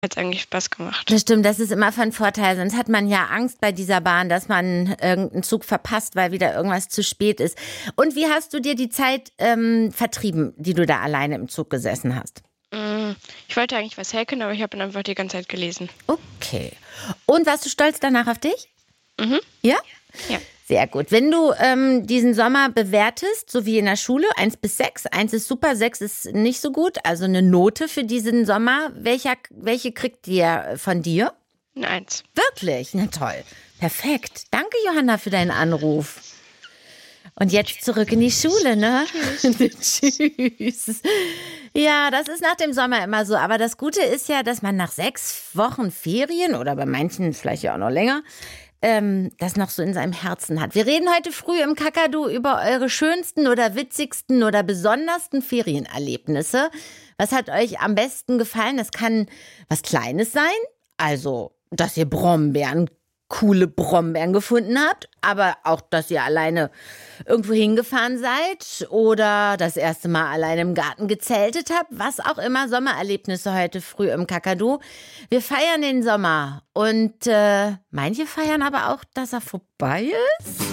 hat es eigentlich Spaß gemacht. Das stimmt, das ist immer von Vorteil. Sonst hat man ja Angst bei dieser Bahn, dass man irgendeinen Zug verpasst, weil wieder irgendwas zu spät ist. Und wie hast du dir die Zeit vertrieben, die du da alleine im Zug gesessen hast? Ich wollte eigentlich was häkeln, aber ich habe dann einfach die ganze Zeit gelesen. Okay. Und warst du stolz danach auf dich? Ja? Ja. Sehr gut. Wenn du diesen Sommer bewertest, so wie in der Schule, 1 bis 6, 1 ist super, 6 ist nicht so gut, also eine Note für diesen Sommer, welche kriegt ihr von dir? Eine 1. Wirklich? Na toll. Perfekt. Danke, Johanna, für deinen Anruf. Und jetzt zurück in die Schule, ne? Tschüss. Ja, das ist nach dem Sommer immer so. Aber das Gute ist ja, dass man nach 6 Wochen Ferien oder bei manchen vielleicht ja auch noch länger, das noch so in seinem Herzen hat. Wir reden heute früh im Kakadu über eure schönsten oder witzigsten oder besondersten Ferienerlebnisse. Was hat euch am besten gefallen? Das kann was Kleines sein, also dass ihr coole Brombeeren gefunden habt, aber auch, dass ihr alleine irgendwo hingefahren seid oder das erste Mal alleine im Garten gezeltet habt, was auch immer, Sommererlebnisse heute früh im Kakadu. Wir feiern den Sommer und manche feiern aber auch, dass er vorbei ist.